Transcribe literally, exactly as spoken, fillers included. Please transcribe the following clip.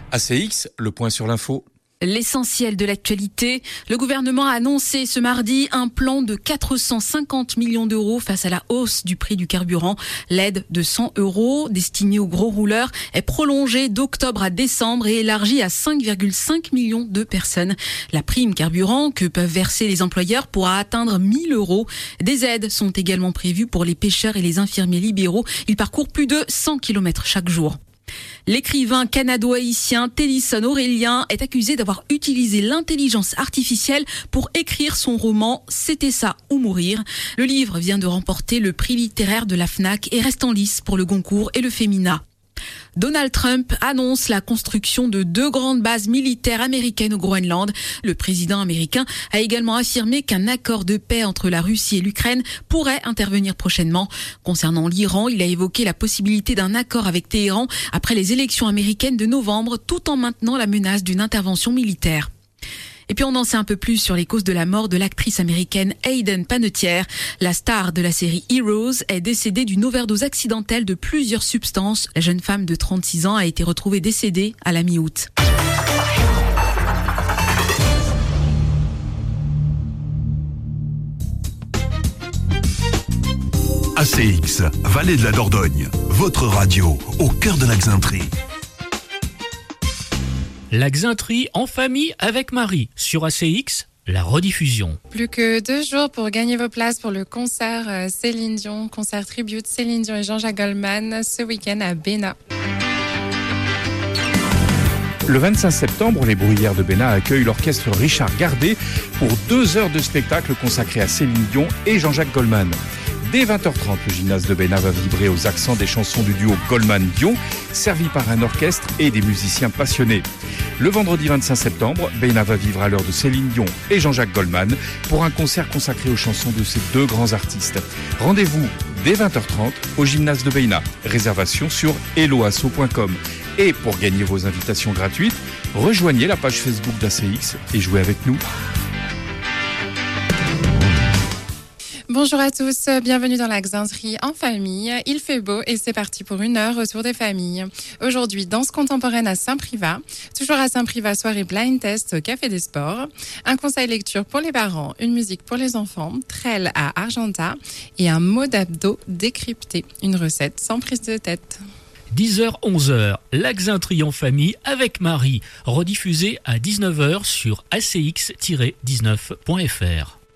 A C X, le point sur l'info. L'essentiel de l'actualité, le gouvernement a annoncé ce mardi un plan de quatre cent cinquante millions d'euros face à la hausse du prix du carburant. L'aide de cent euros destinée aux gros rouleurs est prolongée d'octobre à décembre et élargie à cinq virgule cinq millions de personnes. La prime carburant que peuvent verser les employeurs pourra atteindre mille euros. Des aides sont également prévues pour les pêcheurs et les infirmiers libéraux. Ils parcourent plus de cent kilomètres chaque jour. L'écrivain canado-haïtien Tennyson Aurélien est accusé d'avoir utilisé l'intelligence artificielle pour écrire son roman « C'était ça ou mourir ». Le livre vient de remporter le prix littéraire de la Fnac et reste en lice pour le Goncourt et le Femina. Donald Trump annonce la construction de deux grandes bases militaires américaines au Groenland. Le président américain a également affirmé qu'un accord de paix entre la Russie et l'Ukraine pourrait intervenir prochainement. Concernant l'Iran, il a évoqué la possibilité d'un accord avec Téhéran après les élections américaines de novembre, tout en maintenant la menace d'une intervention militaire. Et puis on en sait un peu plus sur les causes de la mort de l'actrice américaine Hayden Panettiere. La star de la série Heroes est décédée d'une overdose accidentelle de plusieurs substances. La jeune femme de trente-six ans a été retrouvée décédée à la mi-août. A C X, Vallée de la Dordogne, votre radio au cœur de la Xainterie. La Xainterie en famille avec Marie. Sur A C X, la rediffusion. Plus que deux jours pour gagner vos places pour le concert Céline Dion, concert tribute Céline Dion et Jean-Jacques Goldman ce week-end à Béna. Le vingt-cinq septembre, les Bruyères de Béna accueillent l'orchestre Richard Gardet pour deux heures de spectacle consacré à Céline Dion et Jean-Jacques Goldman. Dès vingt heures trente, le gymnase de Béna va vibrer aux accents des chansons du duo Goldman-Dion, servi par un orchestre et des musiciens passionnés. Le vendredi vingt-cinq septembre, Béna va vivre à l'heure de Céline Dion et Jean-Jacques Goldman pour un concert consacré aux chansons de ces deux grands artistes. Rendez-vous dès vingt heures trente au gymnase de Béna. Réservation sur helloasso point com. Et pour gagner vos invitations gratuites, rejoignez la page Facebook d'A C X et jouez avec nous. Bonjour à tous, bienvenue dans la Xainterie en famille. Il fait beau et c'est parti pour une heure autour des familles. Aujourd'hui, danse contemporaine à Saint-Privat. Toujours à Saint-Privat, soirée blind test au Café des Sports. Un conseil lecture pour les parents, une musique pour les enfants, trelle à Argenta et un mot d'abdos décrypté. Une recette sans prise de tête. dix heures onze heures, la Xainterie en famille avec Marie, rediffusée à dix-neuf heures sur A C X dix-neuf point F R.